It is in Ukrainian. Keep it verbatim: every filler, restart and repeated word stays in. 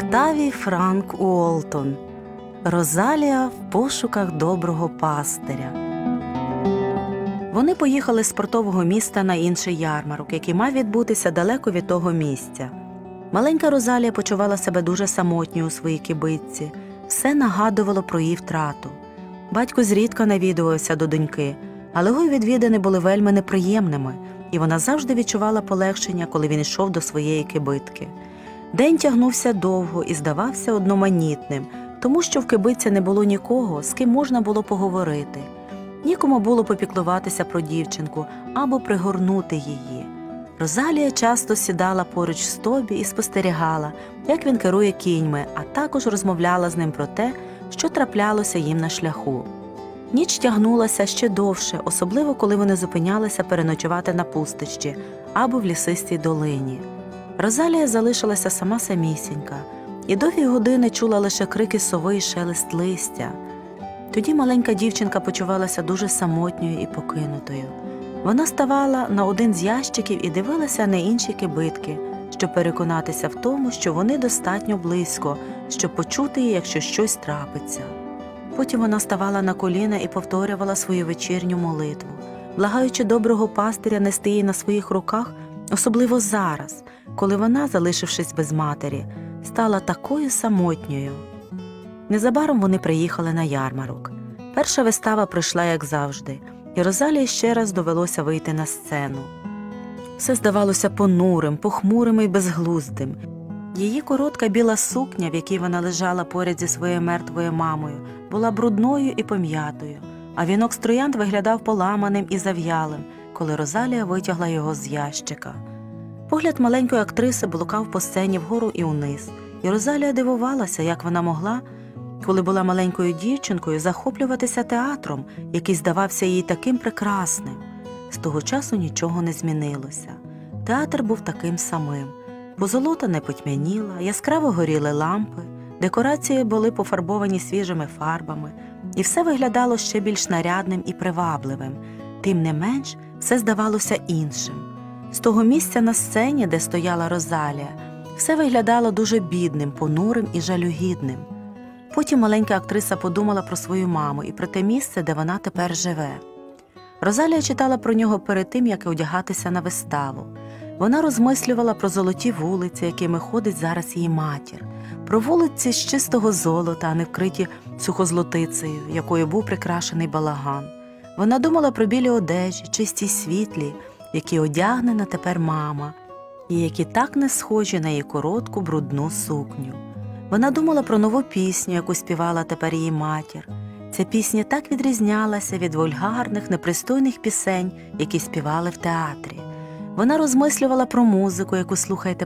Октавій Франк Уолтон. Розалія в пошуках доброго пастиря. Вони поїхали з портового міста на інший ярмарок, який мав відбутися далеко від того місця. Маленька Розалія почувала себе дуже самотньою у своїй кибитці. Все нагадувало про її втрату. Батько зрідка навідувався до доньки, але його відвідини були вельми неприємними, і вона завжди відчувала полегшення, коли він йшов до своєї кибитки. День тягнувся довго і здавався одноманітним, тому що в кибитці не було нікого, з ким можна було поговорити. Нікому було попіклуватися про дівчинку або пригорнути її. Розалія часто сідала поруч з Тобі і спостерігала, як він керує кіньми, а також розмовляла з ним про те, що траплялося їм на шляху. Ніч тягнулася ще довше, особливо коли вони зупинялися переночувати на пустищі або в лісистій долині. Розалія залишилася сама самісінька, і довгі години чула лише крики сови і шелест листя. Тоді маленька дівчинка почувалася дуже самотньою і покинутою. Вона ставала на один з ящиків і дивилася на інші кибитки, щоб переконатися в тому, що вони достатньо близько, щоб почути її, якщо щось трапиться. Потім вона ставала на коліна і повторювала свою вечірню молитву, благаючи доброго пастиря нести її на своїх руках, особливо зараз, коли вона, залишившись без матері, стала такою самотньою. Незабаром вони приїхали на ярмарок. Перша вистава пройшла, як завжди, і Розалії ще раз довелося вийти на сцену. Все здавалося понурим, похмурим і безглуздим. Її коротка біла сукня, в якій вона лежала поряд зі своєю мертвою мамою, була брудною і пом'ятою, а вінок з троянд виглядав поламаним і зав'ялим, коли Розалія витягла його з ящика. Погляд маленької актриси блукав по сцені вгору і вниз, і Розалія дивувалася, як вона могла, коли була маленькою дівчинкою, захоплюватися театром, який здавався їй таким прекрасним. З того часу нічого не змінилося. Театр був таким самим. Позолота не потьмяніла, яскраво горіли лампи, декорації були пофарбовані свіжими фарбами, і все виглядало ще більш нарядним і привабливим. Тим не менш, все здавалося іншим. З того місця на сцені, де стояла Розалія, все виглядало дуже бідним, понурим і жалюгідним. Потім маленька актриса подумала про свою маму і про те місце, де вона тепер живе. Розалія читала про нього перед тим, як одягатися на виставу. Вона розмислювала про золоті вулиці, якими ходить зараз її матір, про вулиці з чистого золота, а не вкриті сухозлотицею, якою був прикрашений балаган. Вона думала про білі одежі, чисті й світлі, які одягнена тепер мама, і які так не схожі на її коротку брудну сукню. Вона думала про нову пісню, яку співала тепер її матір. Ця пісня так відрізнялася від вульгарних, непристойних пісень, які співали в театрі. Вона розмислювала про музику, яку слухає